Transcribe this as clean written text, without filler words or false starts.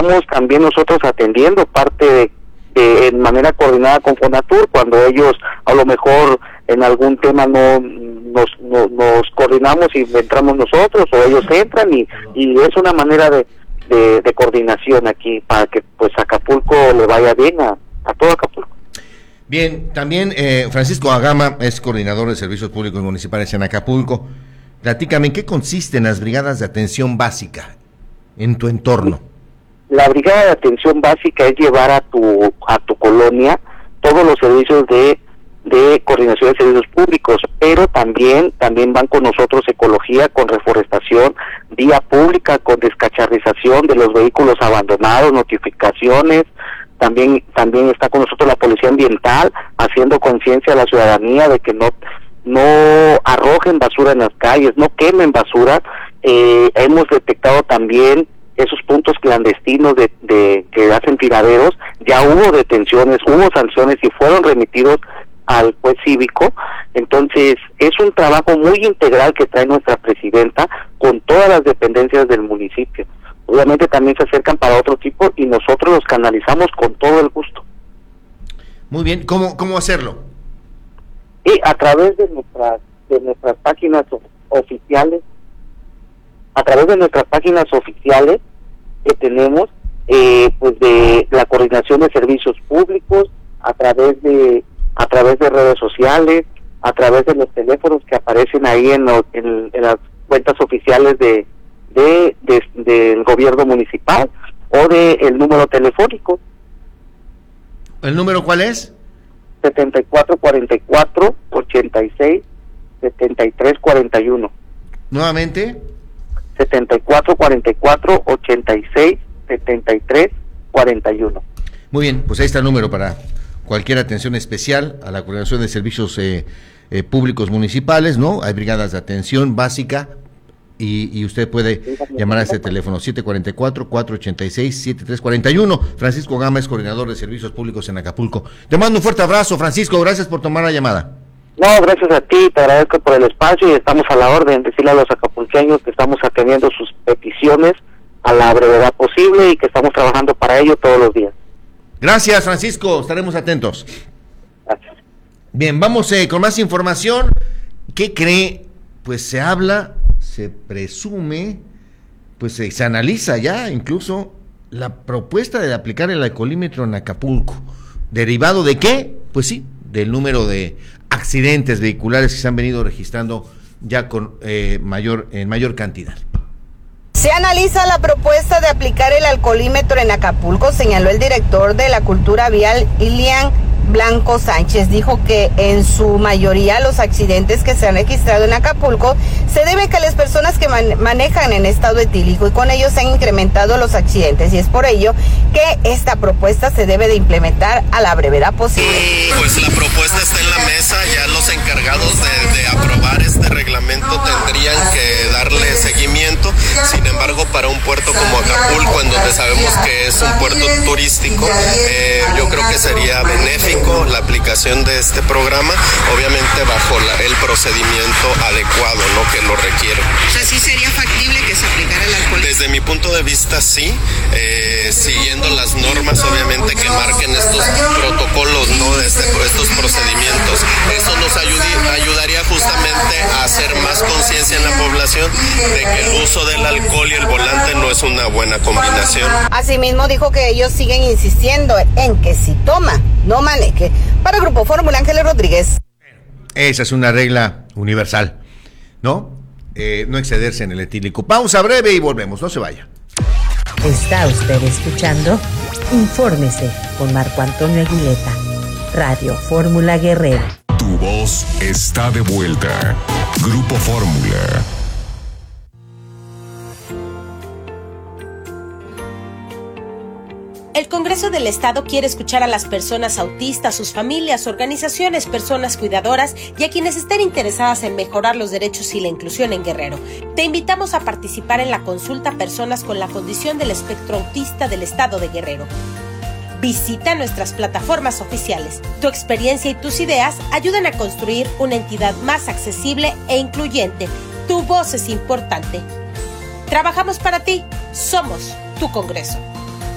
estamos también nosotros atendiendo parte en manera coordinada con Fonatur, cuando ellos a lo mejor en algún tema nos coordinamos y entramos nosotros, o ellos entran, y es una manera de coordinación aquí para que pues Acapulco le vaya bien a todo Acapulco. Bien, también Francisco Agama es coordinador de servicios públicos municipales en Acapulco. Platícame, ¿en qué consisten las brigadas de atención básica en tu entorno? La brigada de atención básica es llevar a tu colonia todos los servicios de coordinación de servicios públicos, pero también van con nosotros ecología, con reforestación, vía pública, con descacharrización de los vehículos abandonados, notificaciones. También está con nosotros la policía ambiental, haciendo conciencia a la ciudadanía de que no arrojen basura en las calles, no quemen basura. Hemos detectado también esos puntos clandestinos de que hacen tiraderos. Ya hubo detenciones, hubo sanciones y fueron remitidos al juez cívico. Entonces es un trabajo muy integral que trae nuestra presidenta con todas las dependencias del municipio. Obviamente también se acercan para otro tipo y nosotros los canalizamos con todo el gusto. Muy bien, ¿cómo hacerlo? Y a través de nuestras páginas oficiales, que tenemos, pues de la coordinación de servicios públicos, a través de redes sociales, a través de los teléfonos que aparecen ahí en las cuentas oficiales del gobierno municipal, o el número telefónico. ¿El número cuál es? 7444-86-7341. Nuevamente. 7444-86-7341. Muy bien, pues ahí está el número para cualquier atención especial a la coordinación de servicios públicos municipales, ¿no? Hay brigadas de atención básica y usted puede llamar a este teléfono 744-486-7341. Francisco Gama es coordinador de servicios públicos en Acapulco. Te mando un fuerte abrazo, Francisco, gracias por tomar la llamada. No, gracias a ti, te agradezco por el espacio y estamos a la orden. Decirle a los acapulqueños que estamos atendiendo sus peticiones a la brevedad posible y que estamos trabajando para ello todos los días. Gracias, Francisco, estaremos atentos. Gracias. Bien, vamos con más información. ¿Qué cree? Pues se habla, se presume, pues se analiza ya incluso la propuesta de aplicar el alcoholímetro en Acapulco. ¿Derivado de qué? Pues sí, del número de accidentes vehiculares que se han venido registrando ya con mayor cantidad. Se analiza la propuesta de aplicar el alcoholímetro en Acapulco, señaló el director de la Cultura Vial, Ilian Blanco Sánchez. Dijo que en su mayoría los accidentes que se han registrado en Acapulco se deben a las personas que manejan en estado etílico y con ello se han incrementado los accidentes, y es por ello que esta propuesta se debe de implementar a la brevedad posible. Pues la propuesta está en la mesa, ya los encargados de aprobar este reglamento tendrían que darle seguimiento. Sin embargo, para un puerto como Acapulco, en donde sabemos que es un puerto turístico, yo creo que sería benéfico la aplicación de este programa, obviamente bajo el procedimiento adecuado, ¿no?, que lo requiere. O sea, ¿sí sería factible que se aplicara el alcohol? Desde mi punto de vista, sí, siguiendo las normas, obviamente, que marquen estos protocolos, ¿no?, estos procedimientos. Eso nos ayudaría justamente a hacer más conciencia en la población de que el uso del alcohol y el volante no es una buena combinación. Asimismo, dijo que ellos siguen insistiendo en que si toma, no maneje. Para Grupo Fórmula, Ángeles Rodríguez. Esa es una regla universal, ¿no? No excederse en el etílico. Pausa breve y volvemos, no se vaya. Está usted escuchando Infórmese con Marco Antonio Aguileta, Radio Fórmula Guerrero. Tu voz está de vuelta. Grupo Fórmula. El Congreso del Estado quiere escuchar a las personas autistas, sus familias, organizaciones, personas cuidadoras y a quienes estén interesadas en mejorar los derechos y la inclusión en Guerrero. Te invitamos a participar en la consulta Personas con la Condición del Espectro Autista del Estado de Guerrero. Visita nuestras plataformas oficiales. Tu experiencia y tus ideas ayudan a construir una entidad más accesible e incluyente. Tu voz es importante. Trabajamos para ti. Somos tu Congreso.